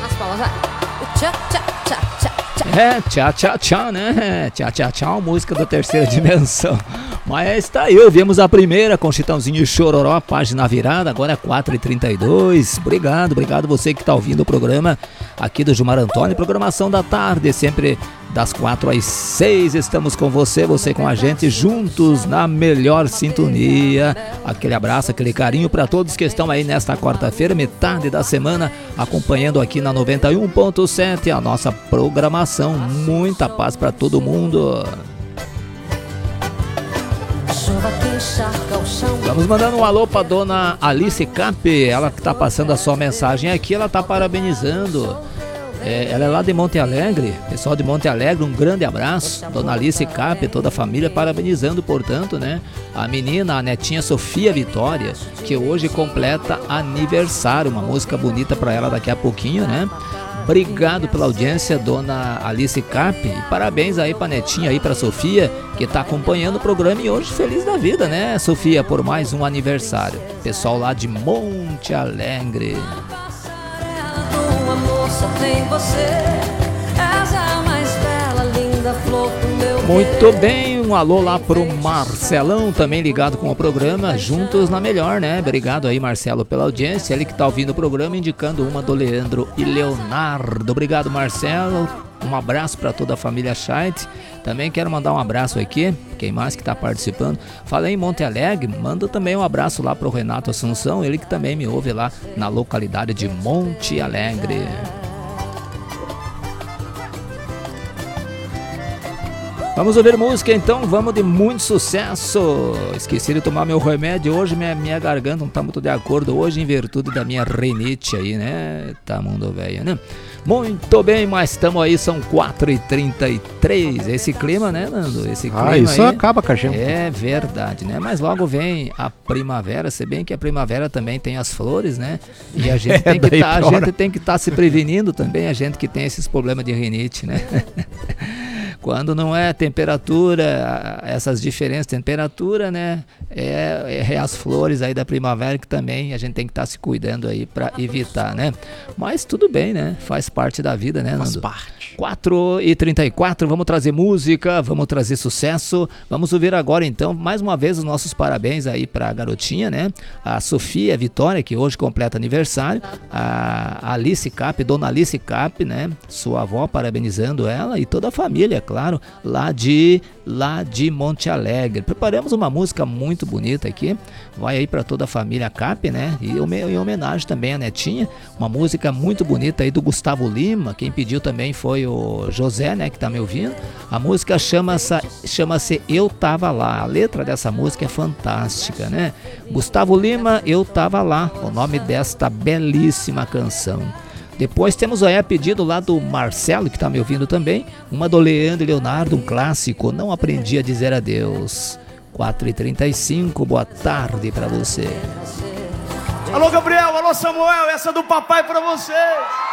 As palmas, vai. O tchá, tchá, tchá, tchá, tchá. É, tchá, tchá, tchá, né? Tchá, tchá, tchá, música da terceira dimensão. Mas tá aí, ouvimos a primeira com Chitãozinho e Chororó, página virada, agora é 4h32. Obrigado você que tá ouvindo o programa aqui do Gilmar Antônio, programação da tarde, sempre das 4 às 6, estamos com você com a gente, juntos na melhor sintonia. Aquele abraço, aquele carinho para todos que estão aí nesta quarta-feira, metade da semana, acompanhando aqui na 91.7 a nossa programação. Muita paz para todo mundo. Vamos mandando um alô pra dona Alice Cap, ela que tá passando a sua mensagem aqui, ela tá parabenizando. Ela é lá de Monte Alegre, pessoal de Monte Alegre, um grande abraço. Dona Alice Cap, toda a família parabenizando, portanto, né? A menina, a netinha Sofia Vitória, que hoje completa aniversário, uma música bonita pra ela daqui a pouquinho, né? Obrigado pela audiência, dona Alice Cap, e parabéns aí pra netinha, aí pra Sofia, que tá acompanhando o programa e hoje feliz da vida, né, Sofia, por mais um aniversário. Pessoal lá de Monte Alegre. Muito bem, um alô lá pro Marcelão, também ligado com o programa, juntos na melhor, né? Obrigado aí, Marcelo, pela audiência, ele que tá ouvindo o programa, indicando uma do Leandro e Leonardo. Obrigado, Marcelo, um abraço para toda a família Scheidt. Também quero mandar um abraço aqui, quem mais que tá participando. Falei em Monte Alegre, manda também um abraço lá pro Renato Assunção, ele que também me ouve lá na localidade de Monte Alegre. Vamos ouvir música então, vamos de muito sucesso. Esqueci de tomar meu remédio hoje, minha garganta não tá muito de acordo hoje, em virtude da minha rinite aí, né? Tá mundo velho, né? Muito bem, mas estamos aí, são 4h33. Esse clima, né, Nando? Esse clima isso aí acaba com a gente. É verdade, né? Mas logo vem a primavera, se bem que a primavera também tem as flores, né? E a gente tem que estar se prevenindo também, a gente que tem esses problemas de rinite, né? Quando não é temperatura, essas diferenças de temperatura, né? É as flores aí da primavera que também a gente tem que estar se cuidando aí para evitar, né? Mas tudo bem, né? Faz parte da vida, né, Nando? Faz parte. 4h34, vamos trazer música, vamos trazer sucesso. Vamos ouvir agora então, mais uma vez, os nossos parabéns aí pra garotinha, né? A Sofia Vitória, que hoje completa aniversário. A Alice Cap, dona Alice Cap, né? Sua avó parabenizando ela e toda a família, claro, lá de Monte Alegre. Preparamos uma música muito bonita aqui, vai aí para toda a família Cap, né? E em homenagem também à netinha, uma música muito bonita aí do Gustavo Lima. Quem pediu também foi o José, né, que tá me ouvindo. A música chama-se Eu Tava Lá. A letra dessa música é fantástica, né? Gustavo Lima, Eu Tava Lá, o nome desta belíssima canção. Depois temos aí a pedido lá do Marcelo, que tá me ouvindo também, uma do Leandro e Leonardo, um clássico, Não Aprendi a Dizer Adeus. 4h35, boa tarde pra você. Alô, Gabriel, alô, Samuel, essa é do papai pra vocês.